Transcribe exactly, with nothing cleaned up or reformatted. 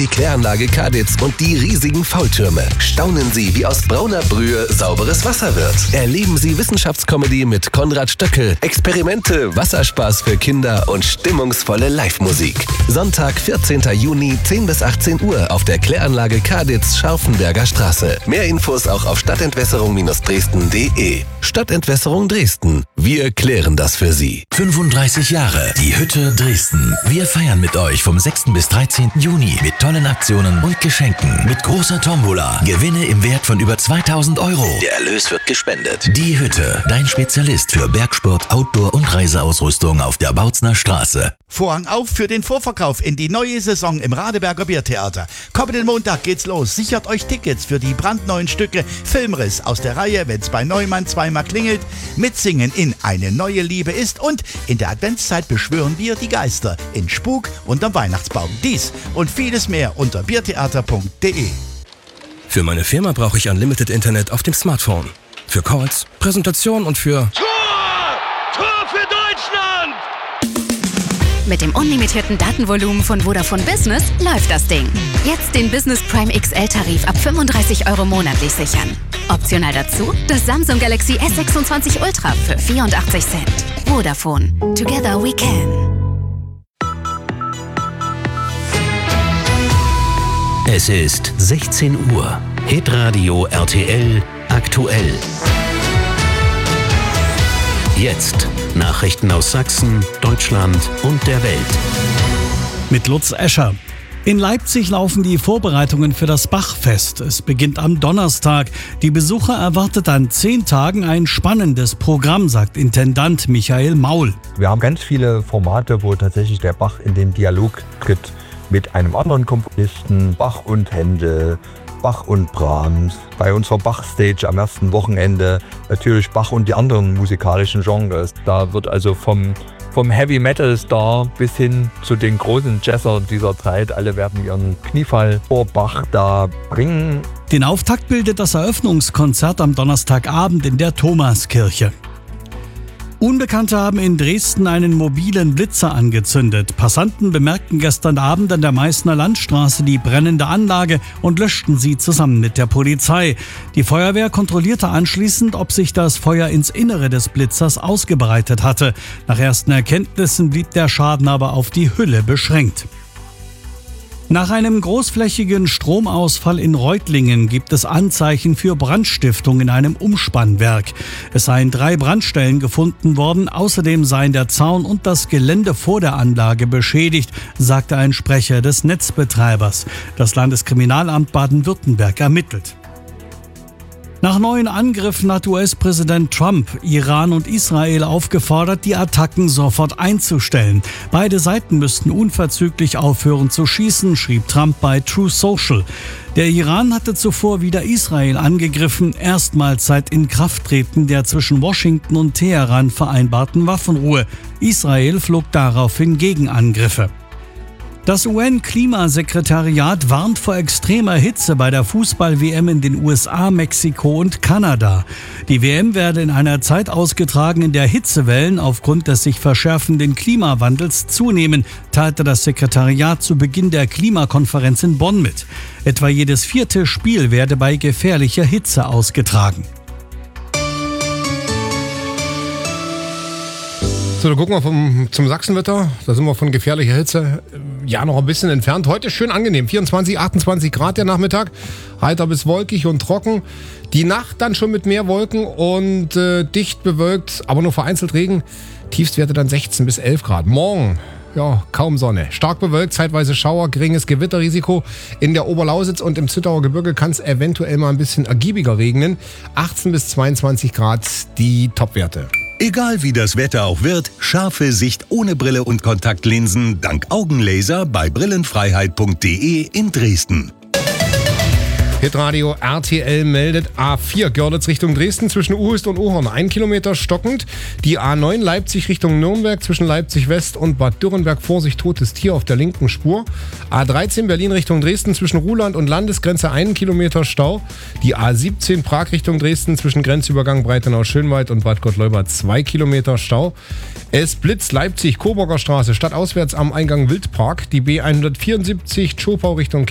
die Kläranlage Kaditz und die riesigen Faultürme. Staunen Sie, wie aus brauner Brühe sauberes Wasser wird. Erleben Sie Wissenschaftscomedy mit Konrad Stöckel, Experimente, Wasserspaß für Kinder und stimmungsvolle Live-Musik. Sonntag, vierzehnten Juni, zehn bis achtzehn Uhr auf der Kläranlage Kaditz, Scharfenberger Straße. Mehr Infos auch auf stadtentwässerung Dresden punkt de. Stadtentwässerung Dresden. Wir klären das für Sie. fünfunddreißig Jahre. Die Hütte Dresden. Wir feiern mit euch vom sechsten bis dreizehnten Juni mit tollen Aktionen und Geschenken. Mit großer Tombola. Gewinne im Wert von über zweitausend Euro. Der Erlös wird gespendet. Die Hütte. Dein Spezialist für Bergsport, Outdoor und Reiseausrüstung auf der Bautzner Straße. Vorhang auf für den Vorverkauf in die neue Saison im Radeberger Biertheater. Kommenden Montag geht's los. Sichert euch Tickets für die brandneuen Stücke Filmriss aus der Reihe Wenn's bei Neumann zweimal klingelt, Mitsingen in Eine neue Liebe ist und in der Adventszeit beschwören wir die Geister in Spuk unterm Weihnachtsbaum. Dies und vieles mehr unter biertheater punkt de. Für meine Firma brauche ich Unlimited Internet auf dem Smartphone. Für Calls, Präsentation und für... Tor! Tor für Deutschland! Mit dem unlimitierten Datenvolumen von Vodafone Business läuft das Ding. Jetzt den Business Prime X L-Tarif ab fünfunddreißig Euro monatlich sichern. Optional dazu das Samsung Galaxy S sechsundzwanzig Ultra für vierundachtzig Cent. Vodafone. Together we can. Es ist sechzehn Uhr. Hitradio R T L aktuell. Jetzt Nachrichten aus Sachsen, Deutschland und der Welt. Mit Lutz Escher. In Leipzig laufen die Vorbereitungen für das Bachfest. Es beginnt am Donnerstag. Die Besucher erwartet an zehn Tagen ein spannendes Programm, sagt Intendant Michael Maul. Wir haben ganz viele Formate, wo tatsächlich der Bach in den Dialog tritt mit einem anderen Komponisten, Bach und Händel, Bach und Brahms. Bei unserer Bach-Stage am ersten Wochenende natürlich Bach und die anderen musikalischen Genres. Da wird also vom, vom Heavy-Metal-Star bis hin zu den großen Jazzer dieser Zeit, alle werden ihren Kniefall vor Bach da bringen. Den Auftakt bildet das Eröffnungskonzert am Donnerstagabend in der Thomaskirche. Unbekannte haben in Dresden einen mobilen Blitzer angezündet. Passanten bemerkten gestern Abend an der Meißner Landstraße die brennende Anlage und löschten sie zusammen mit der Polizei. Die Feuerwehr kontrollierte anschließend, ob sich das Feuer ins Innere des Blitzers ausgebreitet hatte. Nach ersten Erkenntnissen blieb der Schaden aber auf die Hülle beschränkt. Nach einem großflächigen Stromausfall in Reutlingen gibt es Anzeichen für Brandstiftung in einem Umspannwerk. Es seien drei Brandstellen gefunden worden, außerdem seien der Zaun und das Gelände vor der Anlage beschädigt, sagte ein Sprecher des Netzbetreibers. Das Landeskriminalamt Baden-Württemberg ermittelt. Nach neuen Angriffen hat U S-Präsident Trump Iran und Israel aufgefordert, die Attacken sofort einzustellen. Beide Seiten müssten unverzüglich aufhören zu schießen, schrieb Trump bei Truth Social. Der Iran hatte zuvor wieder Israel angegriffen, erstmals seit Inkrafttreten der zwischen Washington und Teheran vereinbarten Waffenruhe. Israel flog daraufhin Gegenangriffe. Das U N-Klimasekretariat warnt vor extremer Hitze bei der Fußball-W M in den U S A, Mexiko und Kanada. Die W M werde in einer Zeit ausgetragen, in der Hitzewellen aufgrund des sich verschärfenden Klimawandels zunehmen, teilte das Sekretariat zu Beginn der Klimakonferenz in Bonn mit. Etwa jedes vierte Spiel werde bei gefährlicher Hitze ausgetragen. So, dann gucken wir vom, zum Sachsenwetter. Da sind wir von gefährlicher Hitze ja noch ein bisschen entfernt. Heute ist schön angenehm. vierundzwanzig, achtundzwanzig Grad der Nachmittag. Heiter bis wolkig und trocken. Die Nacht dann schon mit mehr Wolken und äh, dicht bewölkt, aber nur vereinzelt Regen. Tiefstwerte dann sechzehn bis elf Grad. Morgen, ja, kaum Sonne. Stark bewölkt, zeitweise Schauer, geringes Gewitterrisiko. In der Oberlausitz und im Zittauer Gebirge kann es eventuell mal ein bisschen ergiebiger regnen. achtzehn bis zweiundzwanzig Grad die Topwerte. Egal wie das Wetter auch wird, scharfe Sicht ohne Brille und Kontaktlinsen dank Augenlaser bei brillenfreiheit punkt de in Dresden. Hitradio R T L meldet A vier Görlitz Richtung Dresden zwischen Uhist und Ohorn ein Kilometer stockend. Die A neun Leipzig Richtung Nürnberg zwischen Leipzig West und Bad Dürrenberg. Vorsicht, totes Tier auf der linken Spur. A dreizehn Berlin Richtung Dresden zwischen Ruhland und Landesgrenze einen Kilometer Stau. Die A siebzehn Prag Richtung Dresden zwischen Grenzübergang Breitenau-Schönwald und Bad Gottleuba zwei Kilometer Stau. Es blitzt Leipzig Coburger Straße stadtauswärts am Eingang Wildpark. Die B hundertvierundsiebzig Zschopau Richtung